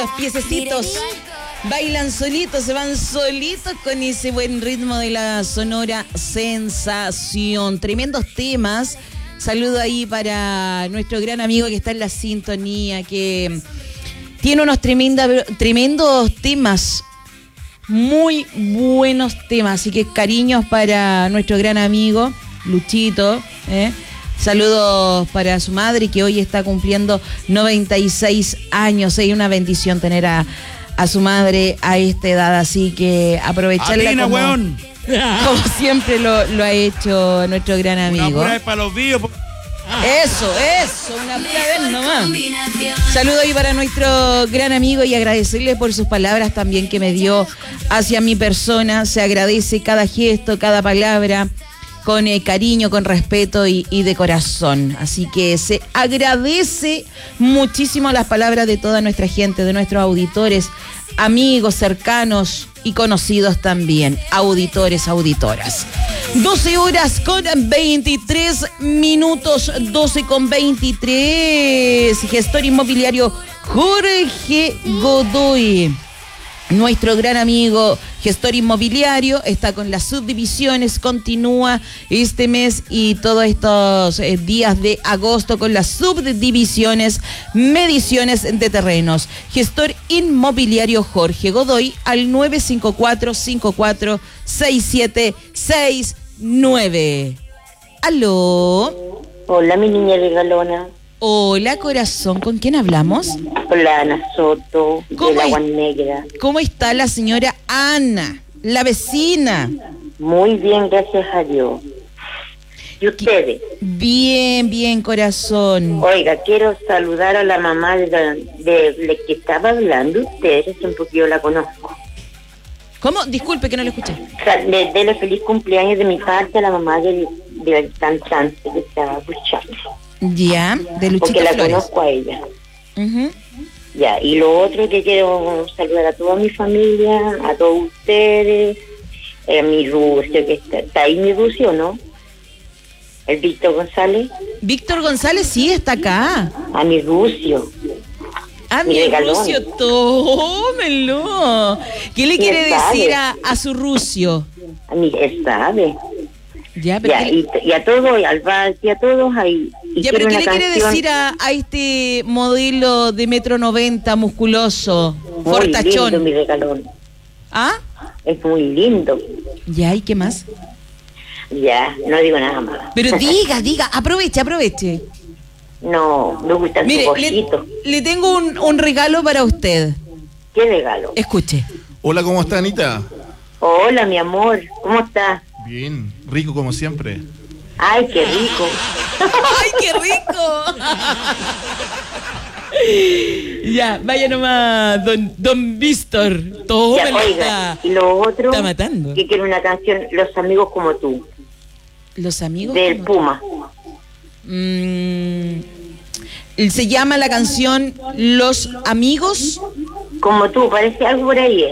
Los piececitos bailan solitos, se van solitos con ese buen ritmo de la Sonora Sensación. Tremendos temas. Saludo ahí para nuestro gran amigo que está en la sintonía, que tiene unos tremendos temas, muy buenos temas. Así que cariños para nuestro gran amigo Luchito, Saludos para su madre, que hoy está cumpliendo 96 años. Es una bendición tener a su madre a esta edad, así que aprovecharla como siempre lo ha hecho nuestro gran amigo. Una pura vez para los vivos. Eso, una pura vez nomás. Saludo ahí para nuestro gran amigo y agradecerle por sus palabras también que me dio hacia mi persona. Se agradece cada gesto, cada palabra, con cariño, con respeto y de corazón. Así que se agradece muchísimo las palabras de toda nuestra gente, de nuestros auditores, amigos, cercanos y conocidos también, auditores, auditoras. 12 horas con 23 minutos, 12 con 23. Gestor inmobiliario Jorge Godoy. Nuestro gran amigo gestor inmobiliario está con las subdivisiones, continúa este mes y todos estos días de agosto con las subdivisiones, mediciones de terrenos. Gestor inmobiliario Jorge Godoy al 954-546769. ¿Aló? Hola, mi niña regalona. Hola, corazón, ¿con quién hablamos? Hola, Ana Soto, de la Agua Negra. ¿Cómo está la señora Ana, la vecina? Muy bien, gracias a Dios. ¿Y ustedes? Bien, corazón. Oiga, quiero saludar a la mamá de la que estaba hablando ustedes, porque yo la conozco. ¿Cómo? Disculpe que no le escuché. O sea, dele feliz cumpleaños de mi parte a la mamá del cantante que estaba escuchando. Ya, de Luchito porque la Flores. conozco a ella. Uh-huh. Ya, y lo otro que quiero saludar a toda mi familia, a todos ustedes, a mi Rucio, que está ahí mi Rucio, ¿no? El Víctor González. Víctor González sí está acá. A mi Rucio. A mi Rucio, tómelo. ¿Qué le quiere decir a su Rucio? A mi, él sabe. Ya, pero y a todos, al Val, y a todos ahí. Ya, pero ¿qué le quiere decir a este modelo de 1,90 m musculoso, fortachón? Muy lindo, mi regalón. ¿Ah? Es muy lindo. Ya, ¿y qué más? Ya, no digo nada más. Pero diga, aproveche. No, me gusta su ojito. Le tengo un regalo para usted. ¿Qué regalo? Escuche. Hola, ¿cómo está, Anita? Hola, mi amor, ¿cómo estás? Bien, rico como siempre. ¡Ay, qué rico! ¡Ay, qué rico! Ya, vaya nomás, don Víctor. Oiga, y lo otro, está matando. Que quiero una canción, Los Amigos Como Tú. ¿Los Amigos? Del Puma. Se llama la canción Los Amigos Como Tú, parece algo por ahí,